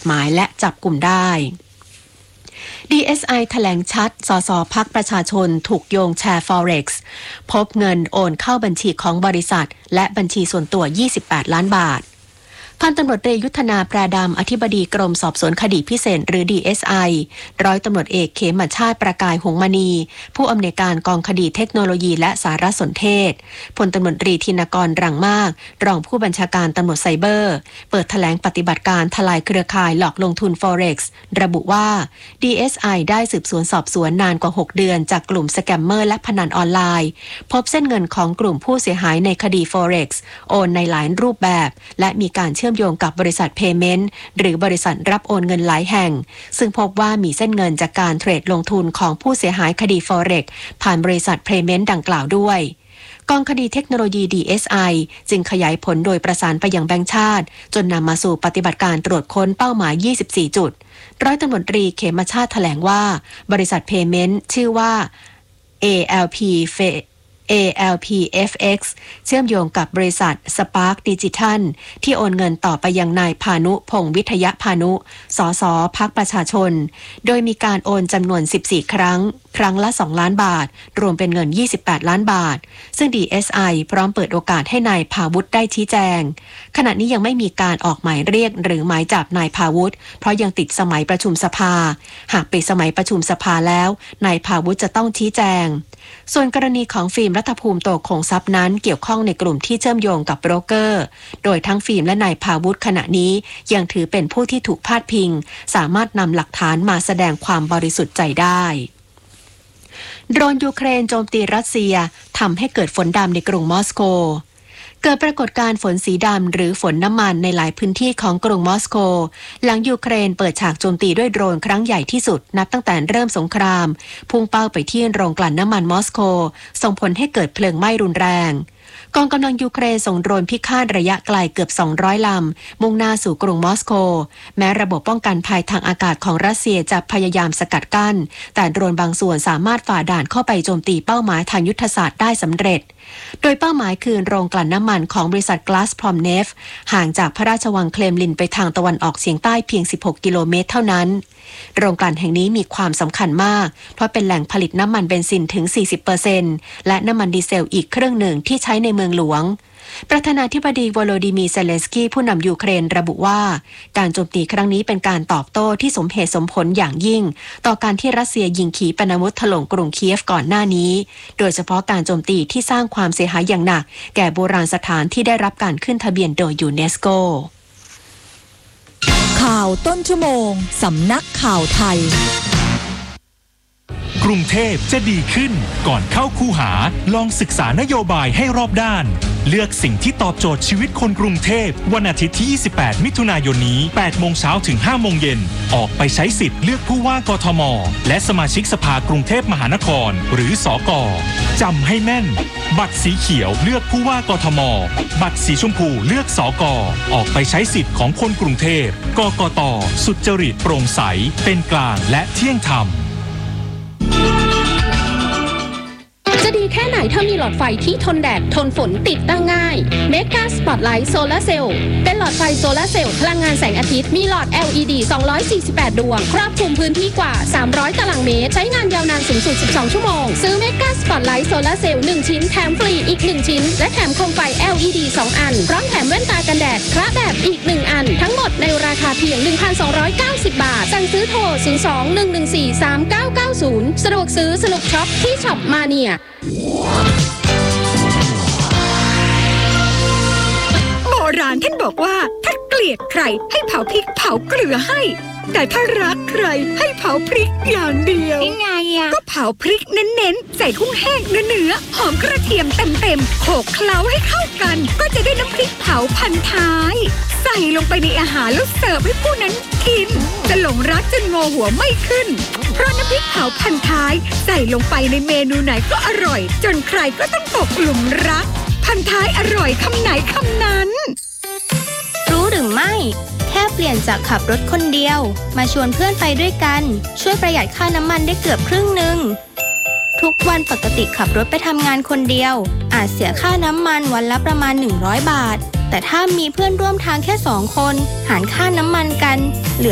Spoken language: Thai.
หมายและจับกลุ่มได้ DSI แถลงชัดสสพรรคประชาชนถูกโยงแชร์ Forex พบเงินโอนเข้าบัญชีของบริษัทและบัญชีส่วนตัว28ล้านบาทพันตำรวจเอกยุทธนาแปรดำอธิบดีกรมสอบสวนคดีพิเศษหรือ DSI ร้อยตำรวจเอกเขมชาติประกายหงส์มณีผู้อำนวยการกองคดีเทคโนโลยีและสารสนเทศพลตำรวจตรีธินกรรังมากรองผู้บัญชาการตำรวจไซเบอร์เปิดแถลงปฏิบัติการทลายเครือข่ายหลอกลงทุน Forex ระบุว่า DSI ได้สืบสวนสอบสวนนานกว่า6เดือนจากกลุ่มสแกมเมอร์และพนันออนไลน์พบเส้นเงินของกลุ่มผู้เสียหายในคดี Forex โอนในหลายรูปแบบและมีการเชื่อมโยงกับบริษัท Payment หรือบริษัทรับโอนเงินหลายแห่งซึ่งพบว่ามีเส้นเงินจากการเทรดลงทุนของผู้เสียหายคดี Forex ผ่านบริษัท Payment ดังกล่าวด้วยกองคดีเทคโนโลยี DSI จึงขยายผลโดยประสานไปยังแบงก์ชาติจนนำมาสู่ปฏิบัติการตรวจค้นเป้าหมาย24จุดร้อยตำรวจตรีเขมชาติแถลงว่าบริษัท Payment ชื่อว่า ALPFX เชื่อมโยงกับบริษัท Spark Digital ที่โอนเงินต่อไปยังนายพานุพงษ์วิทยพานุสสพรรคประชาชนโดยมีการโอนจำนวน14ครั้งละ2ล้านบาทรวมเป็นเงิน28ล้านบาทซึ่ง DSI พร้อมเปิดโอกาสให้นายภาวุฒิได้ชี้แจงขณะนี้ยังไม่มีการออกหมายเรียกหรือหมายจับนายภาวุฒิเพราะยังติดสมัยประชุมสภาหากปิดสมัยประชุมสภาแล้วนายภาวุฒิจะต้องชี้แจงส่วนกรณีของฟิล์มรัฐภูมิโตคงทรัพย์นั้นเกี่ยวข้องในกลุ่มที่เชื่อมโยงกับโบรกเกอร์โดยทั้งฟิล์มและนายภาวุฒิขณะนี้ยังถือเป็นผู้ที่ถูกพาดพิงสามารถนำหลักฐานมาแสดงความบริสุทธิ์ใจได้โดรนยูเครนโจมตีรัสเซียทำให้เกิดฝนดำในกรุงมอสโกเกิดปรากฏการณ์ฝนสีดำหรือฝนน้ำมันในหลายพื้นที่ของกรุงมอสโกหลังยูเครนเปิดฉากโจมตีด้วยโดรนครั้งใหญ่ที่สุดนับตั้งแต่เริ่มสงครามพุ่งเป้าไปที่โรงกลั่นน้ำมันมอสโกส่งผลให้เกิดเพลิงไหม้รุนแรงกองกำลังยูเครนส่งโดรนพิฆาตระยะไกลเกือบ200ลำมุ่งหน้าสู่กรุงมอสโกแม้ระบบป้องกันภัยทางอากาศของรัสเซียจะพยายามสกัดกั้นแต่โดรนบางส่วนสามารถฝ่าด่านเข้าไปโจมตีเป้าหมายทางยุทธศาสตร์ได้สำเร็จโดยเป้าหมายคือโรงกลั่นน้ำมันของบริษัท Gazpromneft ห่างจากพระราชวังเครมลินไปทางตะวันออกเฉียงใต้เพียง16กิโลเมตรเท่านั้นโรงกลั่นแห่งนี้มีความสำคัญมากเพราะเป็นแหล่งผลิตน้ำมันเบนซินถึง 40% และน้ำมันดีเซลอีกครึ่งหนึ่งที่ใช้ในเมืองหลวงประธานาธิบดีโวโลดิมีร์ เซเลนสกี้ผู้นำยูเครนระบุว่าการโจมตีครั้งนี้เป็นการตอบโต้ที่สมเหตุสมผลอย่างยิ่งต่อการที่รัสเซียยิงขีปนาวุธถล่มกรุงเคียฟก่อนหน้านี้โดยเฉพาะการโจมตีที่สร้างความเสียหายอย่างหนักแก่โบราณสถานที่ได้รับการขึ้นทะเบียนโดยยูเนสโกข่าวต้นชั่วโมงสำนักข่าวไทยกรุงเทพจะดีขึ้นก่อนเข้าคูหาลองศึกษานโยบายให้รอบด้านเลือกสิ่งที่ตอบโจทย์ชีวิตคนกรุงเทพวันอาทิตย์ที่28มิถุนายนนี้ 8 โมงเช้าถึง 5 โมงเย็นออกไปใช้สิทธิ์เลือกผู้ว่ากทมและสมาชิกสภากรุงเทพมหานครหรือสก.จำให้แม่นบัตรสีเขียวเลือกผู้ว่ากทมบัตรสีชมพูเลือกสก.ออกไปใช้สิทธิ์ของคนกรุงเทพกกต.สุจริตโปร่งใสเป็นกลางและเที่ยงธรรมจะดีแค่ไหนถ้ามีหลอดไฟที่ทนแดดทนฝนติดตั้งง่าย Mega Spotlight Solar Cell เป็นหลอดไฟโซลาร์เซลล์พลังงานแสงอาทิตย์มีหลอด LED 248 ดวงครอบคลุมพื้นที่กว่า300ตารางเมตรใช้งานยาวนานสูงสุด12ชั่วโมงซื้อ Mega Spotlight Solar Cell 1 ชิ้นแถมฟรีอีก1ชิ้นและแถมโคมไฟ LED 2 อันพร้อมแถมแว่นตากันแดดคละแบบอีก1อันทั้งหมดในราคาเพียง 1,290 บาทสั่งซื้อโทร 02-114-3990 สะดวกซื้อสนุกช็อปที่ช็อปมาเนียโบราณท่านบอกว่าถ้าเกลียดใครให้เผาพริกเผาเกลือให้แต่ถ้ารักใครให้เผาพริกอย่างเดียวยังไงอ่ะก็เผาพริกเน้นๆใส่กุ้งแห้งเนื้อหอมกระเทียมเต็มๆโขลกเคล้าให้เข้ากันก็จะได้น้ำพริกเผาพันท้ายใส่ลงไปในอาหารแล้วเสิร์ฟให้ผู้นั้นกินจะหลงรักจนงอหัวไม่ขึ้นเพราะน้ำพริกเผาพันท้ายใส่ลงไปในเมนูไหนก็อร่อยจนใครก็ต้องตกหลุมรักพันท้ายอร่อยคำไหนคำนั้นรู้หรือไม่แค่เปลี่ยนจากขับรถคนเดียวมาชวนเพื่อนไปด้วยกันช่วยประหยัดค่าน้ำมันได้เกือบครึ่งนึงทุกวันปกติขับรถไปทำงานคนเดียวอาจเสียค่าน้ำมันวันละประมาณ100 บาทแต่ถ้ามีเพื่อนร่วมทางแค่2 คนหารค่าน้ำมันกันเหลือ